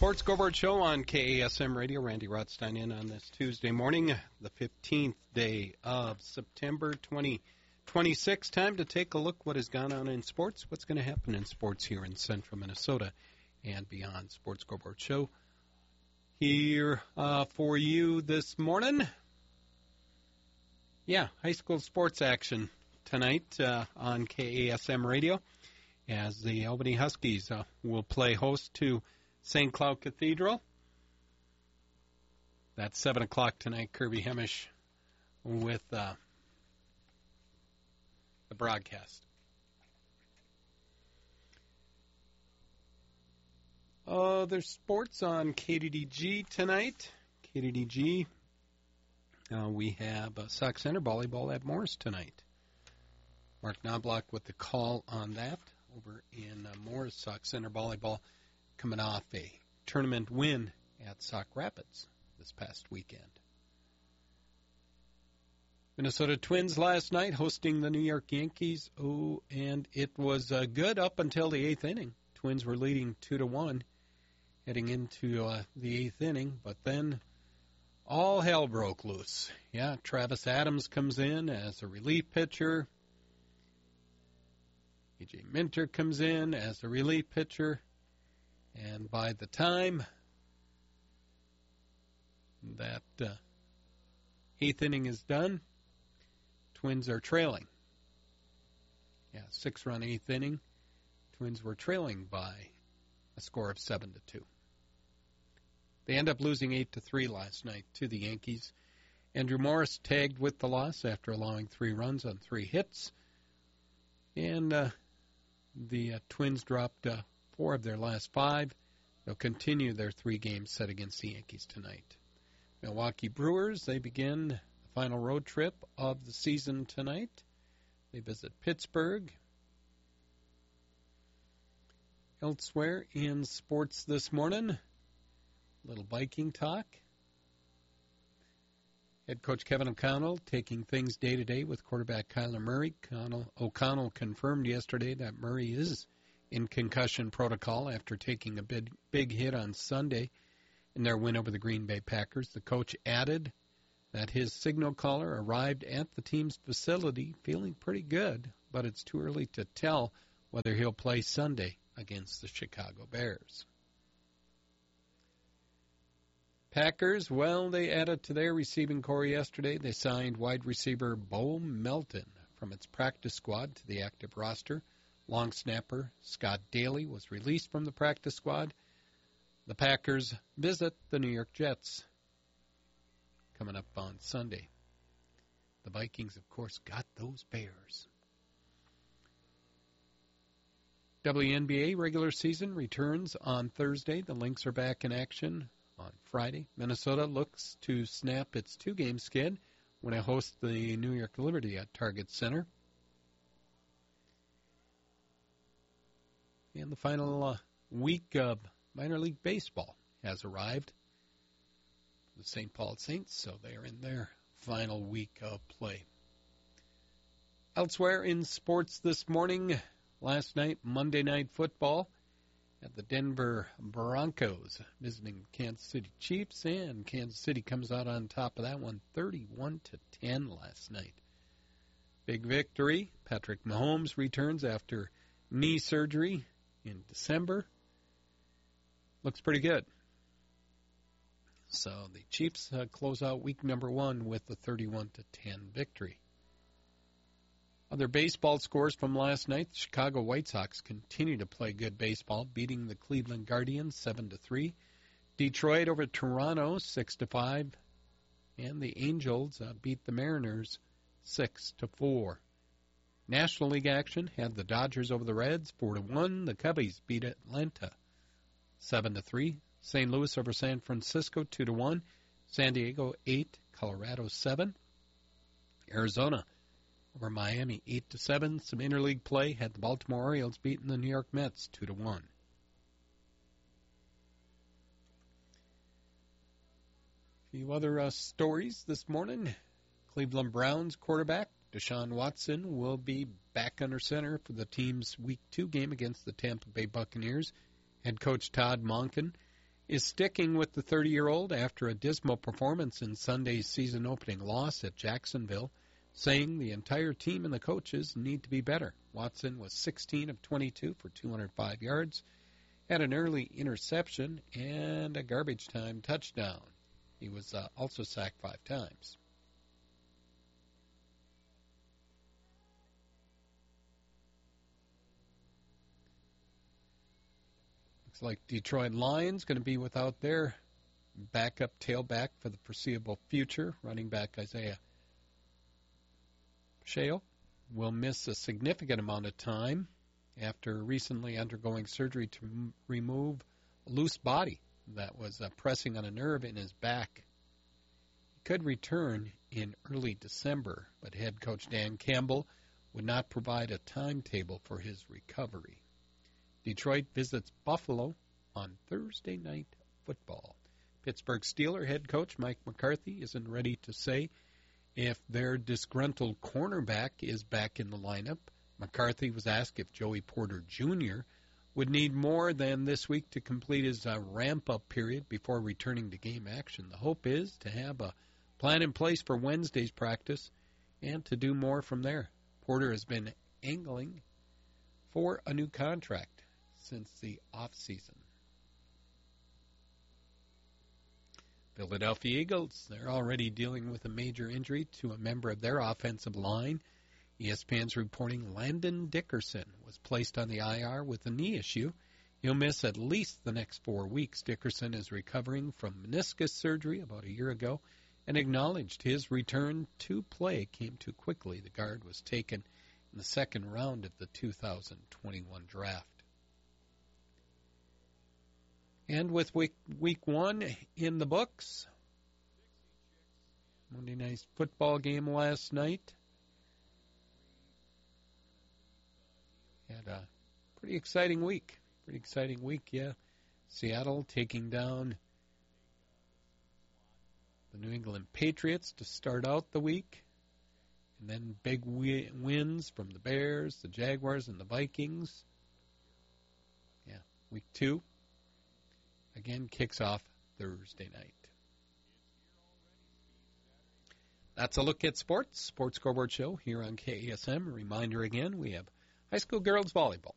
Sports Scoreboard Show on KASM Radio. Randy Rothstein in on this Tuesday morning, the 15th day of September 2026. Time to take a look what has gone on in sports, what's going to happen in sports here in central Minnesota and beyond. Sports Scoreboard Show here for you this morning. Yeah, high school sports action tonight on KASM Radio as the Albany Huskies will play host to St. Cloud Cathedral. That's 7 o'clock tonight. Kirby Hemish with the broadcast. There's sports on KDDG tonight. KDDG, we have Sauk Center volleyball at Morris tonight. Mark Knobloch with the call on that over in Morris. Sauk Center volleyball coming off a tournament win at Sauk Rapids this past weekend. Minnesota Twins last night hosting the New York Yankees. Oh, and it was good up until the eighth inning. Twins were leading 2-1 heading into the eighth inning, but then all hell broke loose. Yeah, Travis Adams comes in as a relief pitcher. A.J. Minter comes in as a relief pitcher. And by the time that eighth inning is done, Twins are trailing. Yeah, 6-run eighth inning. Twins were trailing by a score of 7-2. They end up losing 8-3 last night to the Yankees. Andrew Morris tagged with the loss after allowing 3 runs on 3 hits. And the Twins dropped 4 of their last 5. They'll continue their 3-game set against the Yankees tonight. Milwaukee Brewers, they begin the final road trip of the season tonight. They visit Pittsburgh. Elsewhere in sports this morning, a little Viking talk. Head coach Kevin O'Connell taking things day to day with quarterback Kyler Murray. O'Connell confirmed yesterday that Murray is in concussion protocol after taking a big hit on Sunday in their win over the Green Bay Packers. The coach added that his signal caller arrived at the team's facility feeling pretty good, but it's too early to tell whether he'll play Sunday against the Chicago Bears. Packers, well, they added to their receiving corps yesterday. They signed wide receiver Bo Melton from its practice squad to the active roster. Long snapper Scott Daly was released from the practice squad. The Packers visit the New York Jets coming up on Sunday. The Vikings, of course, got those Bears. WNBA regular season returns on Thursday. The Lynx are back in action on Friday. Minnesota looks to snap its 2-game skid when it hosts the New York Liberty at Target Center. And the final week of minor league baseball has arrived. The St. Paul Saints, so they are in their final week of play. Elsewhere in sports this morning, last night, Monday Night Football at the Denver Broncos visiting Kansas City Chiefs, and Kansas City comes out on top of that one, 31-10 last night. Big victory. Patrick Mahomes returns after knee surgery in December. Looks pretty good. So the Chiefs close out week number 1 with a 31-10 victory. Other baseball scores from last night. The Chicago White Sox continue to play good baseball, beating the Cleveland Guardians 7-3. Detroit over Toronto 6-5. And the Angels beat the Mariners 6-4. National League action had the Dodgers over the Reds 4-1. The Cubbies beat Atlanta 7-3. St. Louis over San Francisco 2-1. San Diego 8, Colorado 7. Arizona over Miami 8-7. Some interleague play had the Baltimore Orioles beating the New York Mets 2-1. A few other stories this morning. Cleveland Browns quarterback Deshaun Watson will be back under center for the team's Week 2 game against the Tampa Bay Buccaneers. Head coach Todd Monken is sticking with the 30-year-old after a dismal performance in Sunday's season-opening loss at Jacksonville, saying the entire team and the coaches need to be better. Watson was 16 of 22 for 205 yards, had an early interception, and a garbage time touchdown. He was also sacked 5 times. Looks like Detroit Lions going to be without their backup tailback for the foreseeable future. Running back Isaiah Shale will miss a significant amount of time after recently undergoing surgery to remove a loose body that was pressing on a nerve in his back. He could return in early December, but head coach Dan Campbell would not provide a timetable for his recovery. Detroit visits Buffalo on Thursday Night Football. Pittsburgh Steelers head coach Mike McCarthy isn't ready to say if their disgruntled cornerback is back in the lineup. McCarthy was asked if Joey Porter Jr. would need more than this week to complete his ramp-up period before returning to game action. The hope is to have a plan in place for Wednesday's practice and to do more from there. Porter has been angling for a new contract since the offseason. Philadelphia Eagles, they're already dealing with a major injury to a member of their offensive line. ESPN's reporting Landon Dickerson was placed on the IR with a knee issue. He'll miss at least the next 4 weeks. Dickerson is recovering from meniscus surgery about a year ago and acknowledged his return to play came too quickly. The guard was taken in the second round of the 2021 draft. And with week 1 in the books, Monday night football game last night. Had a pretty exciting week. Yeah. Seattle taking down the New England Patriots to start out the week. And then big wins from the Bears, the Jaguars, and the Vikings. Yeah, week 2. Again, kicks off Thursday night. That's a look at sports. Sports Scoreboard Show here on KASM. A reminder again, we have high school girls volleyball